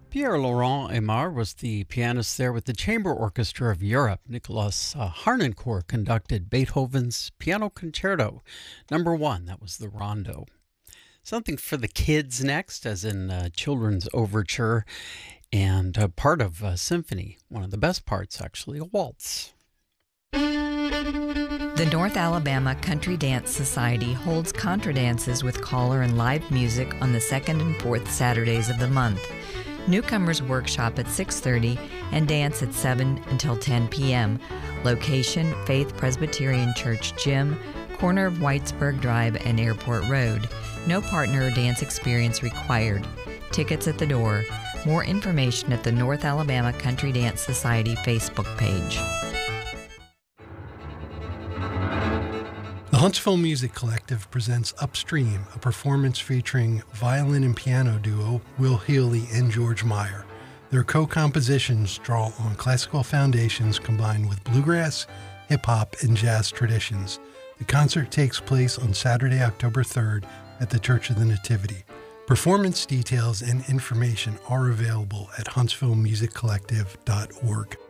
Pierre-Laurent Aimard was the pianist there with the Chamber Orchestra of Europe. Nicolas Harnoncourt conducted Beethoven's Piano Concerto Number 1. That was the Rondo. Something for the kids next, as in children's overture, and part of a symphony. One of the best parts, actually, a waltz. The North Alabama Country Dance Society holds contra dances with caller and live music on the second and fourth Saturdays of the month. Newcomers workshop at 6:30 and dance at 7 until 10 p.m. Location, Faith Presbyterian Church Gym, corner of Whitesburg Drive and Airport Road. No partner or dance experience required. Tickets at the door. More information at the North Alabama Country Dance Society Facebook page. The Huntsville Music Collective presents Upstream, a performance featuring violin and piano duo Will Healy and George Meyer. Their co-compositions draw on classical foundations combined with bluegrass, hip-hop, and jazz traditions. The concert takes place on Saturday, October 3rd at the Church of the Nativity. Performance details and information are available at huntsvillemusiccollective.org.